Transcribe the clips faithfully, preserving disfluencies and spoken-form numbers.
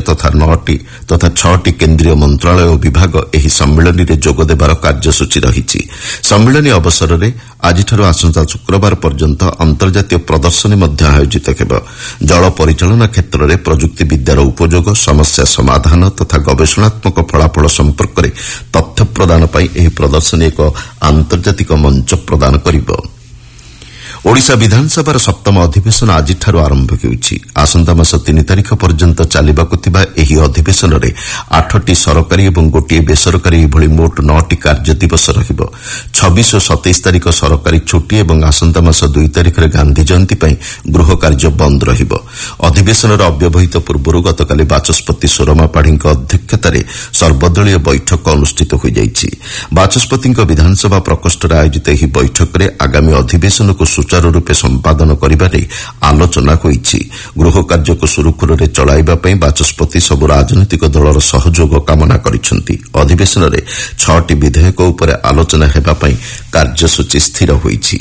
ତଥା ନଅଟି ତଥା ଛଅଟି କେନ୍ଦ୍ରୀୟ ମନ୍ତ୍ରଣାଳୟ ଓ ବିଭାଗ ଏହି ସମ୍ମିଳନୀରେ ଯୋଗଦେବାର କାର୍ଯ୍ୟସୂଚୀ ରହିଛି। ସମ୍ମିଳନୀ ଅବସରରେ ଆଜିଠାରୁ ଆସନ୍ତା ଶୁକ୍ରବାର ପର୍ଯ୍ୟନ୍ତ ଅନ୍ତର୍ଜାତୀୟ ପ୍ରଦର୍ଶନୀ ମଧ୍ୟ ଆୟୋଜିତ ହେବ। ଜଳ ପରିଚାଳନା କ୍ଷେତ୍ରରେ ପ୍ରଯୁକ୍ତିବିଦ୍ୟାର ଉପଯୋଗ, ସମସ୍ୟା ସମାଧାନ ତଥା ଗବେଷଣାତ୍ମକ ଫଳାଫଳ ସମ୍ପର୍କରେ ତଥ୍ୟ ପ୍ରଦାନ ପାଇଁ ଏହି ପ୍ରଦର୍ଶନୀ ଏକ ଆନ୍ତର୍ଜାତିକ ମଞ୍ଚ ପ୍ରଦାନ କରିବ। ଓଡ଼ିଶା ବିଧାନସଭାର ସପ୍ତମ ଅଧିବେଶନ ଆଜିଠାରୁ ଆରମ୍ଭ ହେଉଛି। ଆସନ୍ତା ମାସ ତିନି ତାରିଖ ପର୍ଯ୍ୟନ୍ତ ଚାଲିବାକୁ ଥିବା ଏହି ଅଧିବେଶନରେ ଆଠଟି ସରକାରୀ ଏବଂ ଗୋଟିଏ ବେସରକାରୀ ଏଭଳି ମୋଟ ନଅଟି କାର୍ଯ୍ୟଦିବସ ରହିବ। ଛବିଶ ଓ ସତେଇଶ ତାରିଖ ସରକାରୀ ଛୁଟି ଏବଂ ଆସନ୍ତା ମାସ ଦୁଇ ତାରିଖରେ ଗାନ୍ଧି ଜୟନ୍ତୀ ପାଇଁ ଗୃହ କାର୍ଯ୍ୟ ବନ୍ଦ ରହିବ। ଅଧିବେଶନର ଅବ୍ୟବହିତ ପୂର୍ବରୁ ଗତକାଲି ବାଚସ୍ପତି ସୁରମା ପାଢ଼ୀଙ୍କ ଅଧ୍ୟକ୍ଷତାରେ ସର୍ବଦଳୀୟ ବୈଠକ ଅନୁଷ୍ଠିତ ହୋଇଯାଇଛି। ବାଚସ୍ପତିଙ୍କ ବିଧାନସଭା ପ୍ରକୋଷ୍ଠରେ ଆୟୋଜିତ ଏହି ବୈଠକରେ ଆଗାମୀ ଅଧିବେଶନକୁ ସୁଚାରୁ ରୂପେ ସମ୍ପାଦନ କରିବା ନେଇ ଆଲୋଚନା ହୋଇଛି। ଗୃହ କାର୍ଯ୍ୟକୁ ସୁରୁଖୁରୁରେ ଚଳାଇବା ପାଇଁ ବାଚସ୍ପତି ସବୁ ରାଜନୈତିକ ଦଳର ସହଯୋଗ କାମନା କରିଛନ୍ତି। ଅଧିବେଶନରେ ଛଅଟି ବିଧେୟକ ଉପରେ ଆଲୋଚନା ହେବା ପାଇଁ କାର୍ଯ୍ୟସୂଚୀ ସ୍ଥିର ହୋଇଛି।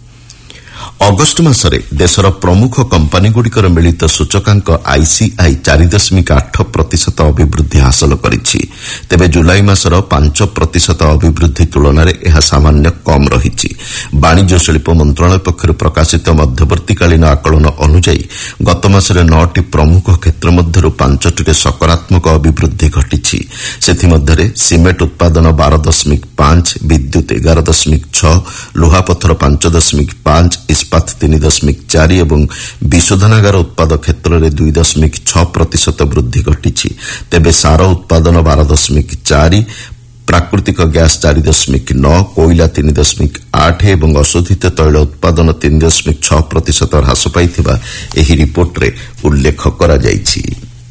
ଅଗଷ୍ଟ ମାସରେ ଦେଶର ପ୍ରମୁଖ କମ୍ପାନୀଗୁଡ଼ିକର ମିଳିତ ସୂଚକାଙ୍କ ଆଇସିଆଇ ଚାରି ଦଶମିକ ଆଠ ପ୍ରତିଶତ ଅଭିବୃଦ୍ଧି ହାସଲ କରିଛି। ତେବେ ଜୁଲାଇ ମାସର ପାଞ୍ଚ ପ୍ରତିଶତ ଅଭିବୃଦ୍ଧି ତୁଳନାରେ ଏହା ସାମାନ୍ୟ କମ୍ ରହିଛି। ବାଣିଜ୍ୟ ଶିଳ୍ପ ମନ୍ତ୍ରଣାଳୟ ପକ୍ଷରୁ ପ୍ରକାଶିତ ମଧ୍ୟବର୍ତ୍ତୀକାଳୀନ ଆକଳନ ଅନୁଯାୟୀ ଗତ ମାସରେ ନଅଟି ପ୍ରମୁଖ କ୍ଷେତ୍ର ମଧ୍ୟରୁ ପାଞ୍ଚଟିରେ ସକାରାତ୍ମକ ଅଭିବୃଦ୍ଧି ଘଟିଛି। ସେଥିମଧ୍ୟରେ ସିମେଣ୍ଟ ଉତ୍ପାଦନ ବାର ଦଶମିକ ପାଞ୍ଚ, ବିଦ୍ୟୁତ୍ ଏଗାର ଦଶମିକ ଛଅ, ଲୁହାପଥର ପାଞ୍ଚ ଦଶମିକ ପାଞ୍ଚ, ଇସ୍ପାତ ତିନି ଦଶମିକ ଚାରି ଏବଂ ବିଶୋଧନାଗାର ଉତ୍ପାଦ କ୍ଷେତ୍ରରେ ଦୁଇ ଦଶମିକ ଛଅ ପ୍ରତିଶତ ବୃଦ୍ଧି ଘଟିଛି। ତେବେ ସାର ଉତ୍ପାଦନ ବାର ଦଶମିକ ଚାରି, ପ୍ରାକୃତିକ ଗ୍ୟାସ୍ ଚାରି ଦଶମିକ ନଅ, କୋଇଲା ତିନି ଦଶମିକ ଆଠ ଏବଂ ଅଶୋଧିତ ତୈଳ ଉତ୍ପାଦନ ତିନି ଦଶମିକ ଛଅ ପ୍ରତିଶତ ହ୍ରାସ ପାଇଥିବା ଏହି ରିପୋର୍ଟରେ ଉଲ୍ଲେଖ କରାଯାଇଛି।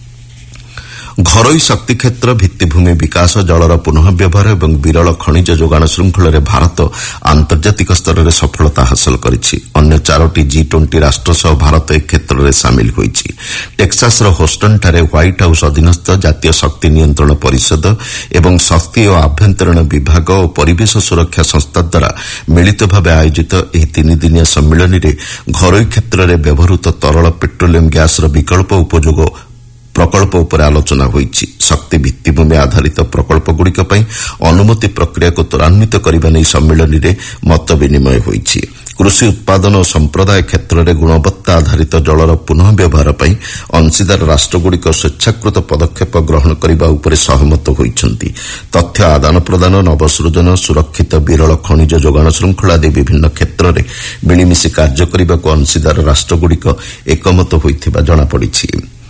ଘରୋଇ ଶକ୍ତି କ୍ଷେତ୍ର, ଭିତ୍ତିଭୂମି ବିକାଶ, ଜଳର ପୁନଃ ବ୍ୟବହାର ଏବଂ ବିରଳ ଖଣିଜ ଯୋଗାଣ ଶୃଙ୍ଖଳରେ ଭାରତ ଆନ୍ତର୍ଜାତିକ ସ୍ତରରେ ସଫଳତା ହାସଲ କରିଛି। ଅନ୍ୟ ଚାରୋଟି ଜି ଟ୍ୱେଣ୍ଟି ରାଷ୍ଟ୍ର ସହ ଭାରତ ଏ କ୍ଷେତ୍ରରେ ସାମିଲ ହୋଇଛି। ଟେକ୍ସାସର ହୋଷ୍ଟନଠାରେ ହ୍ୱାଇଟ୍ ହାଉସ୍ ଅଧୀନସ୍ଥ ଜାତୀୟ ଶକ୍ତି ନିୟନ୍ତ୍ରଣ ପରିଷଦ ଏବଂ ଶକ୍ତି ଓ ଆଭ୍ୟନ୍ତରୀଣ ବିଭାଗ ଓ ପରିବେଶ ସୁରକ୍ଷା ସଂସ୍ଥା ଦ୍ୱାରା ମିଳିତ ଭାବେ ଆୟୋଜିତ ଏହି ତିନିଦିନିଆ ସମ୍ମିଳନୀରେ ଘରୋଇ କ୍ଷେତ୍ରରେ ବ୍ୟବହୃତ ତରଳ ପେଟ୍ରୋଲିୟମ ଗ୍ୟାସ୍ର ବିକଳ୍ପ ଉପଯୋଗ ପ୍ରକଳ୍ପ ଉପରେ ଆଲୋଚନା ହୋଇଛି। ଶକ୍ତି ଭିତ୍ତିଭୂମି ଆଧାରିତ ପ୍ରକଳ୍ପଗୁଡ଼ିକ ପାଇଁ ଅନୁମତି ପ୍ରକ୍ରିୟାକୁ ତ୍ୱରାନ୍ୱିତ କରିବା ନେଇ ସମ୍ମିଳନୀରେ ମତ ବିନିମୟ ହୋଇଛି। କୃଷି ଉତ୍ପାଦନ ଓ ସମ୍ପ୍ରଦାୟ କ୍ଷେତ୍ରରେ ଗୁଣବତ୍ତା ଆଧାରିତ ଜଳର ପୁନଃ ବ୍ୟବହାର ପାଇଁ ଅଂଶୀଦାର ରାଷ୍ଟ୍ରଗୁଡ଼ିକ ସ୍ୱେଚ୍ଛାକୃତ ପଦକ୍ଷେପ ଗ୍ରହଣ କରିବା ଉପରେ ସହମତ ହୋଇଛନ୍ତି। ତଥ୍ୟ ଆଦାନ ପ୍ରଦାନ, ନବସୃଜନ, ସୁରକ୍ଷିତ ବିରଳ ଖଣିଜ ଯୋଗାଣ ଶୃଙ୍ଖଳା ଆଦି ବିଭିନ୍ନ କ୍ଷେତ୍ରରେ ମିଳିମିଶି କାର୍ଯ୍ୟ କରିବାକୁ ଅଂଶୀଦାର ରାଷ୍ଟ୍ରଗୁଡ଼ିକ ଏକମତ ହୋଇଥିବା ଜଣାପଡ଼ିଛି।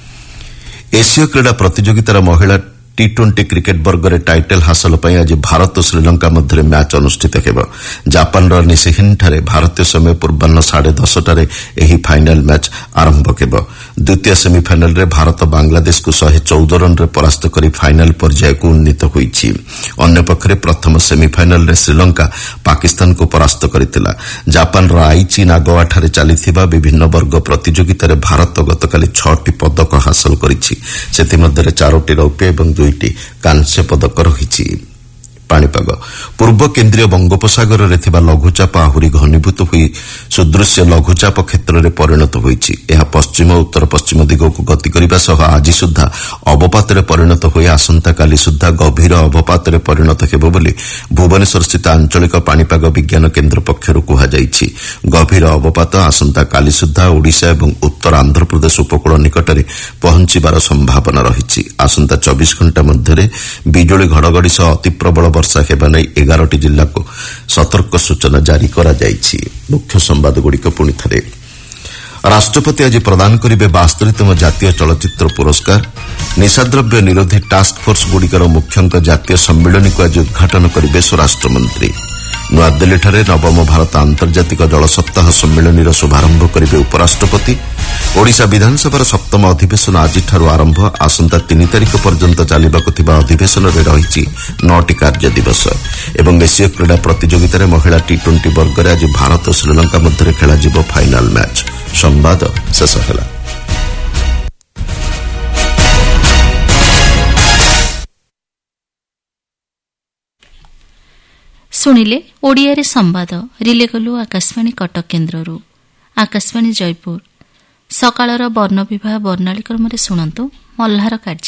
ଏସୀୟ କ୍ରୀଡ଼ା ପ୍ରତିଯୋଗିତାର ମହିଳା ଟି ଟ୍ୱେଣ୍ଟି କ୍ରିକେଟ୍ ବର୍ଗରେ ଟାଇଟଲ୍ ହାସଲ ପାଇଁ ଆଜି ଭାରତ ଓ ଶ୍ରୀଲଙ୍କା ମଧ୍ୟରେ ମ୍ୟାଚ୍ ଅନୁଷ୍ଠିତ ହେବ। ଜାପାନର ନିଶିହିନ୍ଠାରେ ଭାରତୀୟ ସମୟ ପୂର୍ବାହ୍ନ ସାଢ଼େ ଦଶଟାରେ ଏହି ଫାଇନାଲ୍ ମ୍ୟାଚ୍ ଆରମ୍ଭ ହେବ। ଦ୍ୱିତୀୟ ସେମିଫାଇନାଲ୍ରେ ଭାରତ ବାଂଲାଦେଶକୁ ଶହେ ଚଉଦ ରନ୍ରେ ପରାସ୍ତ କରି ଫାଇନାଲ୍ ପର୍ଯ୍ୟାୟକୁ ଉନ୍ନୀତ ହୋଇଛି। ଅନ୍ୟପକ୍ଷରେ ପ୍ରଥମ ସେମିଫାଇନାଲ୍ରେ ଶ୍ରୀଲଙ୍କା ପାକିସ୍ତାନକୁ ପରାସ୍ତ କରିଥିଲା। ଜାପାନର ଆଇଚି ନାଗୋଆଠାରେ ଚାଲିଥିବା ବିଭିନ୍ନ ବର୍ଗ ପ୍ରତିଯୋଗିତାରେ ଭାରତ ଗତକାଲି ଛଅଟି ପଦକ ହାସଲ କରିଛି। ସେଥିମଧ୍ୟରେ ଚାରୋଟି ରୌପ୍ୟ ଏବଂ ଦୁଇଟି କାଂସ୍ୟ ପଦକ ରହିଛି। ପାଣିପାଗ। ପୂର୍ବ କେନ୍ଦ୍ରୀୟ ବଙ୍ଗୋପସାଗରରେ ଥିବା ଲଘୁଚାପ ଆହୁରି ଘନୀଭୂତ ହୋଇ ସୁଦୃଶ୍ୟ ଲଘୁଚାପ କ୍ଷେତ୍ରରେ ପରିଣତ ହୋଇଛି। ଏହା ପଶ୍ଚିମ ଓ ଉତ୍ତର ପଶ୍ଚିମ ଦିଗକୁ ଗତି କରିବା ସହ ଆଜି ସୁଦ୍ଧା ଅବପାତରେ ପରିଣତ ହୋଇ ଆସନ୍ତାକାଲି ସୁଦ୍ଧା ଗଭୀର ଅବପାତରେ ପରିଣତ ହେବ ବୋଲି ଭୁବନେଶ୍ୱରସ୍ଥିତ ଆଞ୍ଚଳିକ ପାଣିପାଗ ବିଜ୍ଞାନ କେନ୍ଦ୍ର ପକ୍ଷରୁ କୁହାଯାଇଛି। ଗଭୀର ଅବପାତ ଆସନ୍ତାକାଲି ସୁଦ୍ଧା ଓଡ଼ିଶା ଏବଂ ଉତ୍ତର ଆନ୍ଧ୍ରପ୍ରଦେଶ ଉପକୂଳ ନିକଟରେ ପହଞ୍ଚିବାର ସମ୍ଭାବନା ରହିଛି। ଆସନ୍ତା ଚବିଶ ଘଣ୍ଟା ମଧ୍ୟରେ ବିଜୁଳି ଘଡ଼ଘଡ଼ି ସହ ଅତି ପ୍ରବଳ ବର୍ଷା ହେବା ନେଇ ଏଗାରଟି ଜିଲ୍ଲାକୁ ସତର୍କ ସୂଚନା ଜାରି କରାଯାଇଛି। ମୁଖ୍ୟ ସମ୍ବାଦଗୁଡ଼ିକ ପୁଣି ଥରେ। ରାଷ୍ଟ୍ରପତି ଆଜି ପ୍ରଦାନ କରିବେ ବାସ୍ତରୀତମ ଜାତୀୟ ଚଳଚ୍ଚିତ୍ର ପୁରସ୍କାର। ନିଶାଦ୍ରବ୍ୟ ନିରୋଧୀ ଟାସ୍କ ଫୋର୍ସଗୁଡ଼ିକର ମୁଖ୍ୟଙ୍କ ଜାତୀୟ ସମ୍ମିଳନୀକୁ ଆଜି ଉଦ୍ଘାଟନ କରିବେ ସ୍ୱରାଷ୍ଟ୍ରମନ୍ତ୍ରୀ। ନୂଆଦିଲ୍ଲୀଠାରେ ନବମ ଭାରତ ଆନ୍ତର୍ଜାତିକ ଜଳ ସପ୍ତାହ ସମ୍ମିଳନୀର ଶୁଭାରମ୍ଭ କରିବେ ଉପରାଷ୍ଟ୍ରପତି। ଓଡ଼ିଶା ବିଧାନସଭାର ସପ୍ତମ ଅଧିବେଶନ ଆଜିଠାରୁ ଆରମ୍ଭ। ଆସନ୍ତା ତିନି ତାରିଖ ପର୍ଯ୍ୟନ୍ତ ଚାଲିବାକୁ ଥିବା ଅଧିବେଶନରେ ରହିଛି ନଅଟି କାର୍ଯ୍ୟ ଦିବସ। ଏବଂ ଏସୀୟ କ୍ରୀଡ଼ା ପ୍ରତିଯୋଗିତାରେ ମହିଳା ଟି ଟ୍ୱେଣ୍ଟି ବର୍ଗରେ ଆଜି ଭାରତ ଓ ଶ୍ରୀଲଙ୍କା ମଧ୍ୟରେ ଖେଳାଯିବ ଫାଇନାଲ୍ ମ୍ୟାଚ୍। ସମ୍ବାଦ ଶେଷ ହେଲା। ଶୁଣିଲେ ଓଡ଼ିଆରେ ସମ୍ବାଦ ରିଲେ କଲୁ ଆକାଶବାଣୀ କଟକ କେନ୍ଦ୍ରରୁ। ଆକାଶବାଣୀ ଜୟପୁର। ସକାଳର ବର୍ଣ୍ଣବିବାହ ବର୍ଣ୍ଣାଳୀ କ୍ରମରେ ଶୁଣନ୍ତୁ ମଲ୍ହାର କାର୍ଯ୍ୟ।